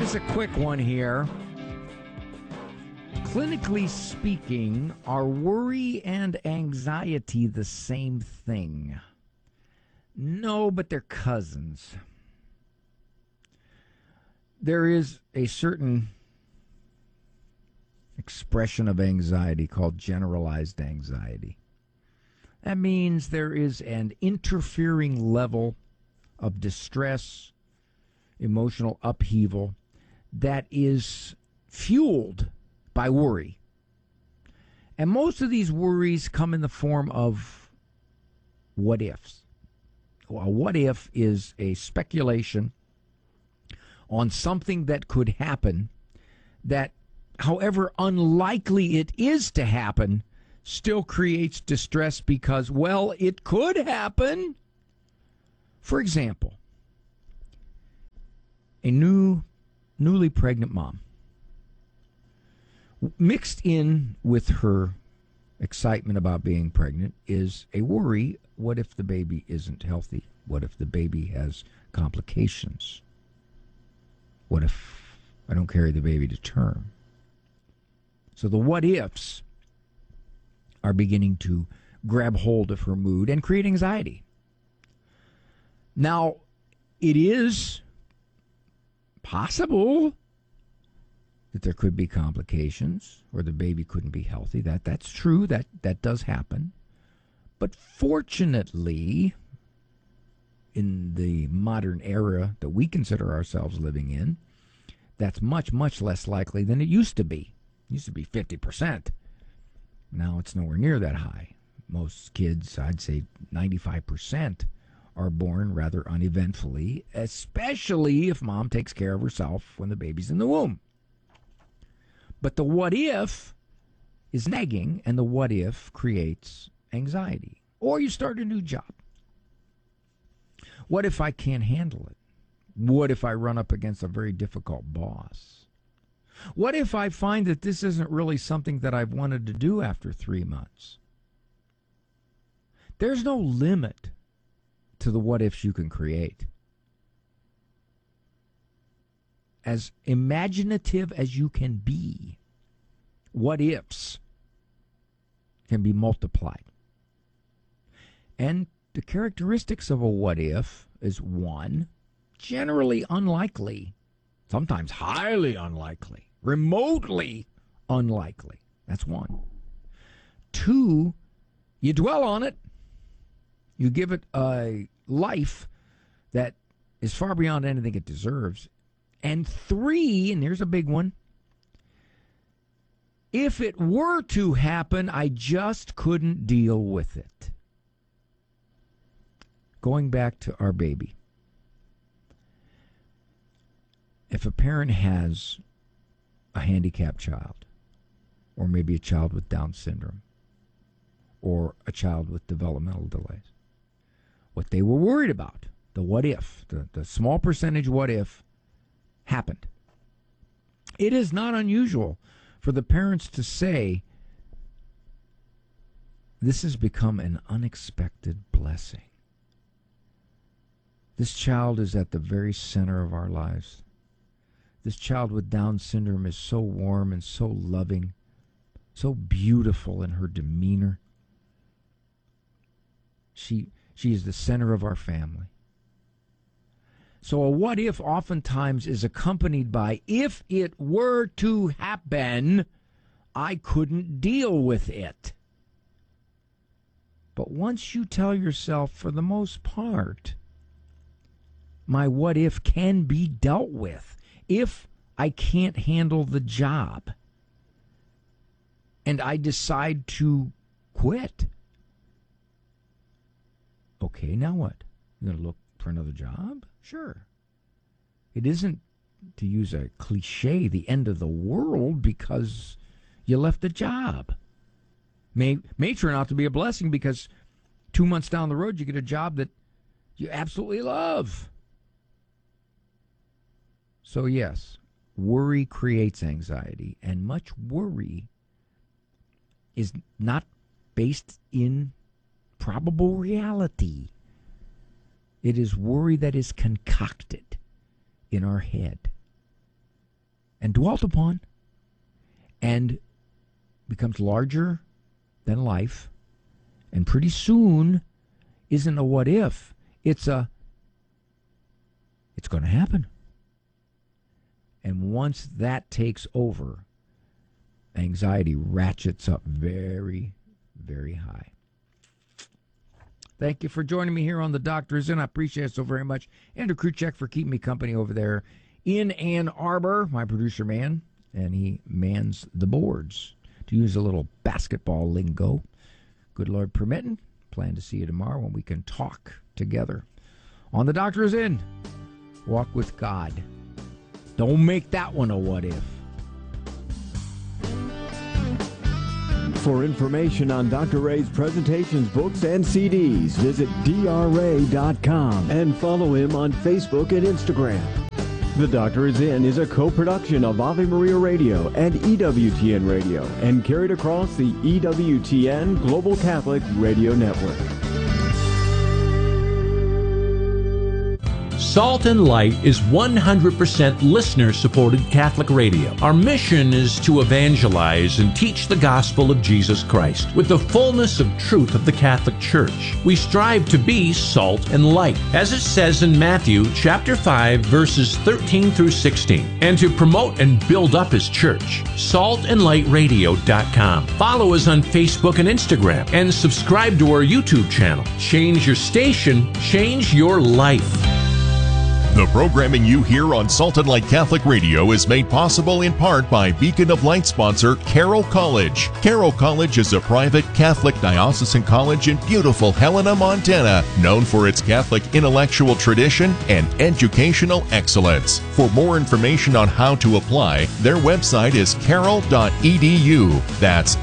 Just a quick one here. Clinically speaking, are worry and anxiety the same thing? No, but they're cousins. There is a certain expression of anxiety called generalized anxiety. That means there is an interfering level of distress, emotional upheaval that is fueled by worry. And most of these worries come in the form of what ifs. Well, what if is a speculation on something that could happen that, however unlikely it is to happen, still creates distress because, well, it could happen. For example, a newly pregnant mom, mixed in with her excitement about being pregnant is a worry. What if the baby isn't healthy? What if the baby has complications? What if I don't carry the baby to term? So the what ifs are beginning to grab hold of her mood and create anxiety. Now, it is possible that there could be complications or the baby couldn't be healthy. That's true. That does happen. But fortunately, in the modern era that we consider ourselves living in, that's much, much less likely than it used to be. It used to be 50%. Now it's nowhere near that high. Most kids, I'd say 95%, are born rather uneventfully, especially if mom takes care of herself when the baby's in the womb. But the what if is nagging, and the what if creates anxiety. Or you start a new job. What if I can't handle it? What if I run up against a very difficult boss? What if I find that this isn't really something that I've wanted to do after 3 months? There's no limit to the what ifs you can create. As imaginative as you can be, what ifs can be multiplied. And the characteristics of a what if is, one, generally unlikely, sometimes highly unlikely, remotely unlikely. That's one. Two, you dwell on it. You give it a life that is far beyond anything it deserves. And three, and here's a big one, if it were to happen, I just couldn't deal with it. Going back to our baby. If a parent has a handicapped child, or maybe a child with Down syndrome, or a child with developmental delays, what they were worried about, the what if, the small percentage what if, happened. It is not unusual for the parents to say, this has become an unexpected blessing. This child is at the very center of our lives. This child with Down syndrome is so warm and so loving, so beautiful in her demeanor. She is the center of our family. So a what if oftentimes is accompanied by, if it were to happen, I couldn't deal with it. But once you tell yourself, for the most part, my what if can be dealt with, if I can't handle the job and I decide to quit, okay, now what? You're going to look for another job? Sure. It isn't, to use a cliche, the end of the world because you left a job. May turn out to be a blessing because 2 months down the road you get a job that you absolutely love. So yes, worry creates anxiety, and much worry is not based in probable reality. It is worry that is concocted in our head. and dwelt upon and becomes larger than life, and pretty soon isn't a what if, it's going to happen. And once that takes over, anxiety ratchets up very, very high. Thank you for joining me here on The Doctor Is In. I appreciate it so very much. Andrew Kruchek for keeping me company over there in Ann Arbor, my producer man, and he mans the boards. To use a little basketball lingo, good Lord permitting, plan to see you tomorrow when we can talk together. On The Doctor Is In, walk with God. Don't make that one a what if. For information on Dr. Ray's presentations, books, and CDs, visit drray.com and follow him on Facebook and Instagram. The Doctor Is In is a co-production of Ave Maria Radio and EWTN Radio and carried across the EWTN Global Catholic Radio Network. Salt and Light is 100% listener-supported Catholic radio. Our mission is to evangelize and teach the gospel of Jesus Christ with the fullness of truth of the Catholic Church. We strive to be salt and light, as it says in Matthew chapter 5, verses 13 through 16, and to promote and build up His church. saltandlightradio.com. Follow us on Facebook and Instagram, and subscribe to our YouTube channel. Change your station, change your life. The programming you hear on Salt and Light Catholic Radio is made possible in part by Beacon of Light sponsor Carroll College. Carroll College is a private Catholic diocesan college in beautiful Helena, Montana, known for its Catholic intellectual tradition and educational excellence. For more information on how to apply, their website is carroll.edu. That's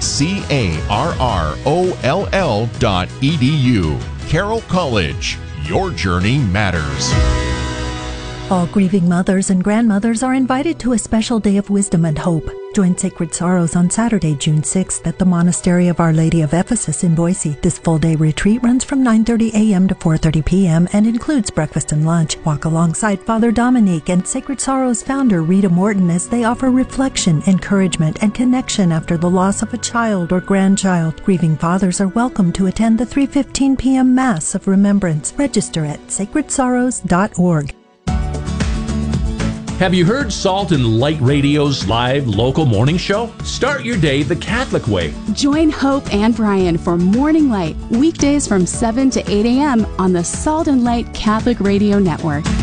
CARROLL.edu. Carroll College. Your journey matters. All grieving mothers and grandmothers are invited to a special day of wisdom and hope. Join Sacred Sorrows on Saturday, June 6th at the Monastery of Our Lady of Ephesus in Boise. This full-day retreat runs from 9:30 a.m. to 4:30 p.m. and includes breakfast and lunch. Walk alongside Father Dominique and Sacred Sorrows founder Rita Morton as they offer reflection, encouragement, and connection after the loss of a child or grandchild. Grieving fathers are welcome to attend the 3:15 p.m. Mass of Remembrance. Register at sacredsorrows.org. Have you heard Salt and Light Radio's live local morning show? Start your day the Catholic way. Join Hope and Brian for Morning Light, weekdays from 7 to 8 a.m. on the Salt and Light Catholic Radio Network.